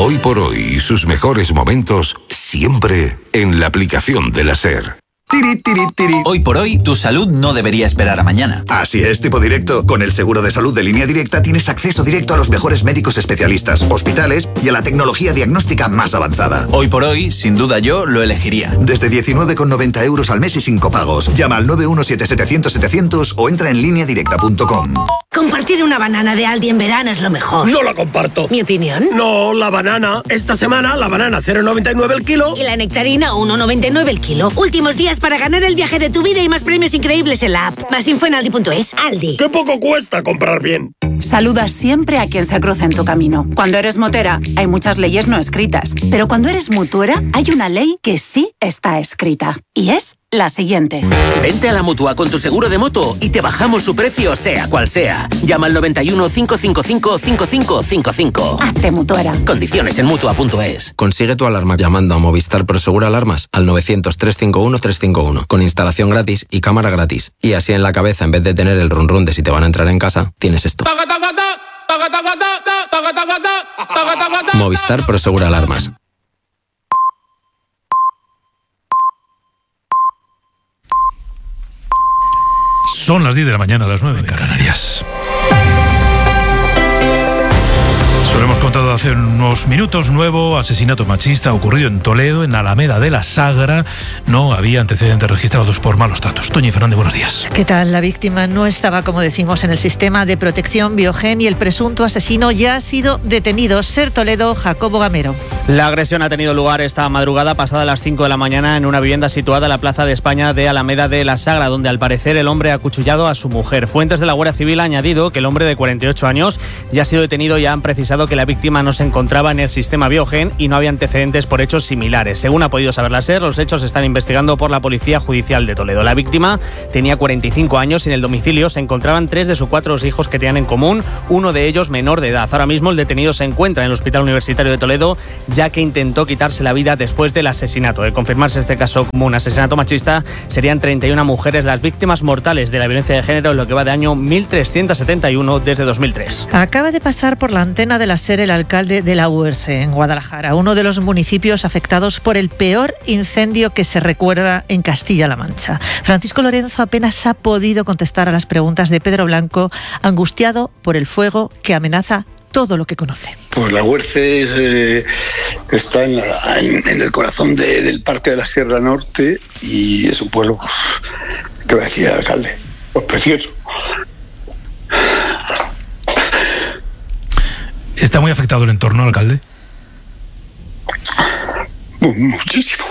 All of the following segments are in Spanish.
Hoy por hoy y sus mejores momentos siempre en la aplicación de la SER. Hoy por hoy, tu salud no debería esperar a mañana. Así es, tipo directo. Con el seguro de salud de Línea Directa tienes acceso directo a los mejores médicos especialistas, hospitales y a la tecnología diagnóstica más avanzada. Hoy por hoy, sin duda yo lo elegiría. Desde 19,90 euros al mes y sin copagos. Llama al 917-700-700 o entra en lineadirecta.com. Compartir una banana de Aldi en verano es lo mejor. No la comparto. ¿Mi opinión? No, la banana. Esta semana la banana 0,99 el kilo. Y la nectarina 1,99 el kilo. Últimos días para ganar el viaje de tu vida y más premios increíbles en la app. Más info en aldi.es. Aldi. ¡Qué poco cuesta comprar bien! Saluda siempre a quien se cruce en tu camino. Cuando eres motera, hay muchas leyes no escritas. Pero cuando eres mutuera, hay una ley que sí está escrita. Y es la siguiente. Vente a la Mutua con tu seguro de moto y te bajamos su precio sea cual sea. Llama al 91 555 5555. Hazte mutuera. Condiciones en Mutua.es. Consigue tu alarma llamando a Movistar Prosegur Alarmas al 900 351 351 con instalación gratis y cámara gratis. Y así en la cabeza, en vez de tener el run run de si te van a entrar en casa, tienes esto. Movistar Prosegur Alarmas. Son las 10 de la mañana, las 9 en Canarias. Se lo hemos contado hace unos minutos. Nuevo asesinato machista ocurrido en Toledo, en Alameda de la Sagra. No había antecedentes registrados por malos tratos. Toñi Fernández, buenos días. ¿Qué tal? La víctima no estaba, como decimos, en el sistema de protección Biogen y el presunto asesino ya ha sido detenido. SER Toledo, Jacobo Gamero. La agresión ha tenido lugar esta madrugada pasada las 5 de la mañana en una vivienda situada en la Plaza de España de Alameda de la Sagra, donde al parecer el hombre ha acuchillado a su mujer. Fuentes de la Guardia Civil han añadido que el hombre de 48 años ya ha sido detenido y han precisado que la víctima no se encontraba en el sistema Biogen y no había antecedentes por hechos similares. Según ha podido saber la SER, los hechos se están investigando por la Policía Judicial de Toledo. La víctima tenía 45 años y en el domicilio se encontraban 3 de sus 4 hijos que tenían en común, uno de ellos menor de edad. Ahora mismo el detenido se encuentra en el Hospital Universitario de Toledo, ya que intentó quitarse la vida después del asesinato. De confirmarse este caso como un asesinato machista, serían 31 mujeres las víctimas mortales de la violencia de género en lo que va de año 1371 desde 2003. Acaba de pasar por la antena de la SER el alcalde de la Uerce, en Guadalajara, uno de los municipios afectados por el peor incendio que se recuerda en Castilla-La Mancha. Francisco Lorenzo apenas ha podido contestar a las preguntas de Pedro Blanco, angustiado por el fuego que amenaza todo lo que conoce. Pues la Uerce está en el corazón del Parque de la Sierra Norte y es un pueblo, ¿qué va a decir el alcalde? Pues precioso. ¿Está muy afectado el entorno, alcalde? Muchísimo.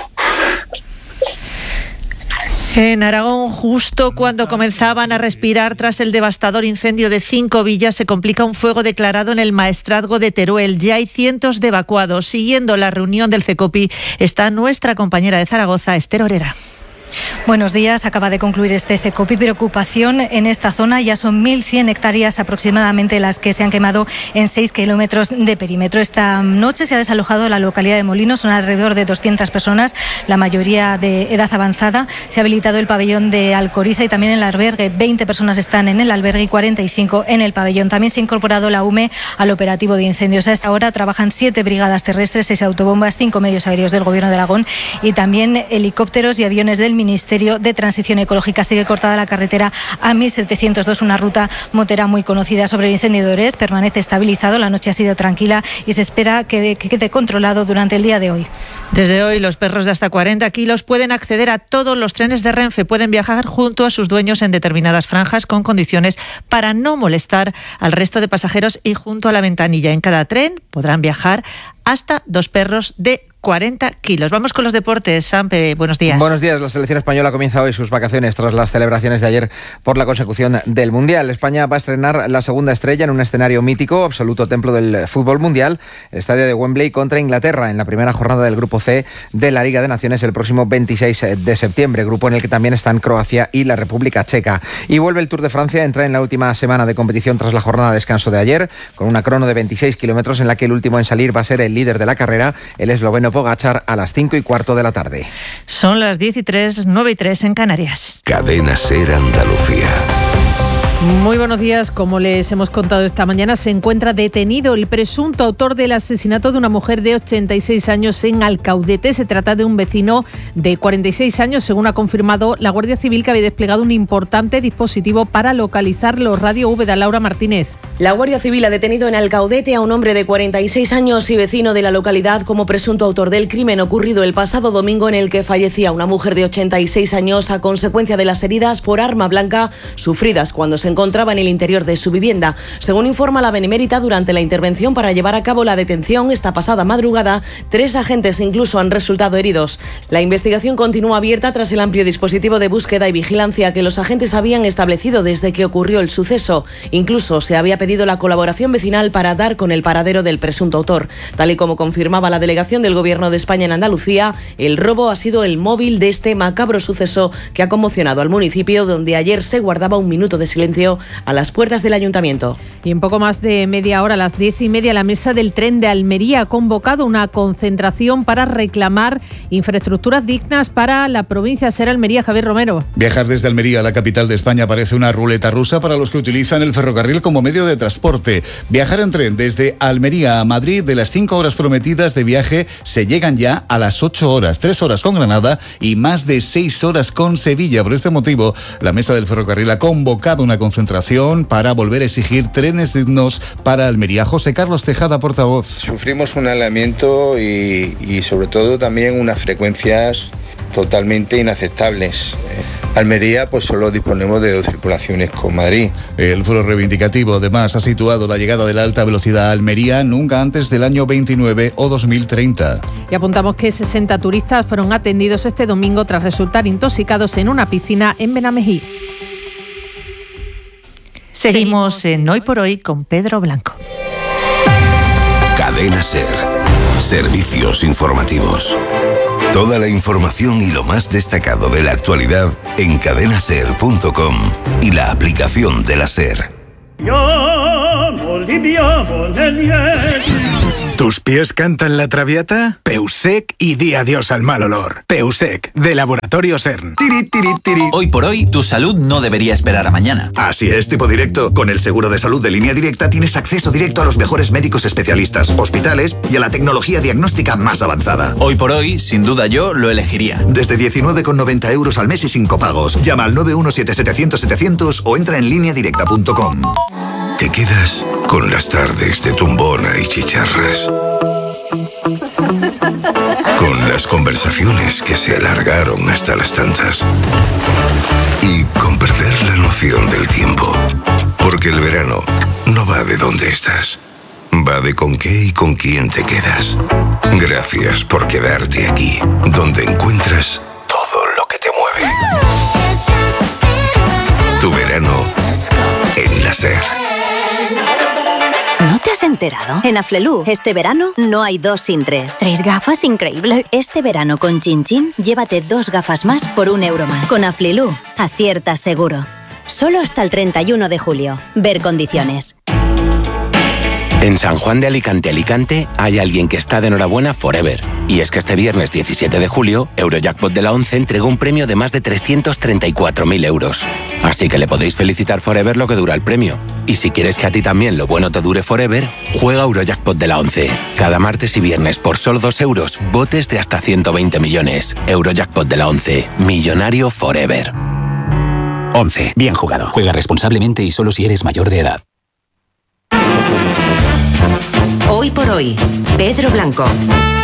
En Aragón, justo cuando comenzaban a respirar tras el devastador incendio de 5 villas, se complica un fuego declarado en el maestrazgo de Teruel. Ya hay cientos de evacuados. Siguiendo la reunión del CECOPI está nuestra compañera de Zaragoza, Esther Orera. Buenos días. Acaba de concluir este CECOPI. Preocupación en esta zona. Ya son 1.100 hectáreas aproximadamente las que se han quemado en 6 kilómetros de perímetro. Esta noche se ha desalojado la localidad de Molinos. Son alrededor de 200 personas, la mayoría de edad avanzada. Se ha habilitado el pabellón de Alcoriza y también el albergue. 20 personas están en el albergue y 45 en el pabellón. También se ha incorporado la UME al operativo de incendios. A esta hora trabajan 7 brigadas terrestres, 6 autobombas, 5 medios aéreos del Gobierno de Aragón y también helicópteros y aviones del Ministerio de Transición Ecológica. Sigue cortada la carretera A1702, una ruta motera muy conocida sobre el incendio de Orés. Permanece estabilizado, la noche ha sido tranquila y se espera que quede controlado durante el día de hoy. Desde hoy, los perros de hasta 40 kilos pueden acceder a todos los trenes de Renfe. Pueden viajar junto a sus dueños en determinadas franjas con condiciones para no molestar al resto de pasajeros y junto a la ventanilla. En cada tren podrán viajar hasta 2 perros de 40 kilos. Vamos con los deportes. Sampe, buenos días. Buenos días. La selección española comienza hoy sus vacaciones tras las celebraciones de ayer por la consecución del Mundial. España va a estrenar la segunda estrella en un escenario mítico, absoluto templo del fútbol mundial, el estadio de Wembley contra Inglaterra en la primera jornada del Grupo C de la Liga de Naciones el próximo 26 de septiembre, grupo en el que también están Croacia y la República Checa. Y vuelve el Tour de Francia, entra en la última semana de competición tras la jornada de descanso de ayer, con una crono de 26 kilómetros en la que el último en salir va a ser el líder de la carrera, el esloveno Pogačar, a las 5:15 de la tarde. Son las 10:03, 9:03 en Canarias. Cadena SER Andalucía. Muy buenos días. Como les hemos contado esta mañana, se encuentra detenido el presunto autor del asesinato de una mujer de 86 años en Alcaudete. Se trata de un vecino de 46 años, según ha confirmado la Guardia Civil, que había desplegado un importante dispositivo para localizarlo. Radio Úbeda, Laura Martínez. La Guardia Civil ha detenido en Alcaudete a un hombre de 46 años y vecino de la localidad como presunto autor del crimen ocurrido el pasado domingo, en el que fallecía una mujer de 86 años a consecuencia de las heridas por arma blanca sufridas cuando se encontraba en el interior de su vivienda. Según informa la Benemérita, durante la intervención para llevar a cabo la detención esta pasada madrugada, 3 agentes incluso han resultado heridos. La investigación continúa abierta tras el amplio dispositivo de búsqueda y vigilancia que los agentes habían establecido desde que ocurrió el suceso. Incluso se había pedido la colaboración vecinal para dar con el paradero del presunto autor. Tal y como confirmaba la delegación del Gobierno de España en Andalucía, el robo ha sido el móvil de este macabro suceso que ha conmocionado al municipio, donde ayer se guardaba un minuto de silencio a las puertas del ayuntamiento. Y en poco más de media hora, a las 10:30, la mesa del tren de Almería ha convocado una concentración para reclamar infraestructuras dignas para la provincia de Ser Almería. Javier Romero. Viajar desde Almería a la capital de España parece una ruleta rusa para los que utilizan el ferrocarril como medio de transporte. Viajar en tren desde Almería a Madrid, de las 5 horas prometidas de viaje, se llegan ya a las 8 horas, 3 horas con Granada y más de 6 horas con Sevilla. Por este motivo, la mesa del ferrocarril ha convocado una concentración para volver a exigir trenes dignos para Almería. José Carlos Tejada, portavoz. Sufrimos un alejamiento y sobre todo también unas frecuencias totalmente inaceptables. Almería, pues solo disponemos de 2 circulaciones con Madrid. El foro reivindicativo además ha situado la llegada de la alta velocidad a Almería nunca antes del año 29 o 2030. Y apuntamos que 60 turistas fueron atendidos este domingo tras resultar intoxicados en una piscina en Benamejí. Seguimos en Hoy por Hoy con Pedro Blanco. Cadena SER. Servicios informativos. Toda la información y lo más destacado de la actualidad en cadenaser.com y la aplicación de la SER. ¿Tus pies cantan la traviata? Peusec y di adiós al mal olor. Peusec, de Laboratorio CERN. Hoy por hoy, tu salud no debería esperar a mañana. Así es, tipo directo. Con el seguro de salud de Línea Directa tienes acceso directo a los mejores médicos especialistas, hospitales y a la tecnología diagnóstica más avanzada. Hoy por hoy, sin duda yo lo elegiría. Desde 19,90 euros al mes y sin copagos. Llama al 917-700-700 o entra en lineadirecta.com. Te quedas con las tardes de tumbona y chicharras. Con las conversaciones que se alargaron hasta las tantas. Y con perder la noción del tiempo. Porque el verano no va de dónde estás. Va de con qué y con quién te quedas. Gracias por quedarte aquí, donde encuentras todo lo que te mueve. Tu verano en la SER. ¿No te has enterado? En Aflelu, este verano no hay 2 sin 3. 3 gafas, increíble. Este verano con Chin Chin, llévate 2 gafas más por €1 más. Con Aflelu, aciertas seguro. Solo hasta el 31 de julio. Ver condiciones. En San Juan de Alicante hay alguien que está de enhorabuena forever. Y es que este viernes 17 de julio, Eurojackpot de la 11 entregó un premio de más de 334.000 euros. Así que le podéis felicitar forever lo que dura el premio. Y si quieres que a ti también lo bueno te dure forever, juega Eurojackpot de la 11. Cada martes y viernes por solo 2 euros, botes de hasta 120 millones. Eurojackpot de la 11. Millonario forever. 11. Bien jugado. Juega responsablemente y solo si eres mayor de edad. Hoy por hoy, Pedro Blanco.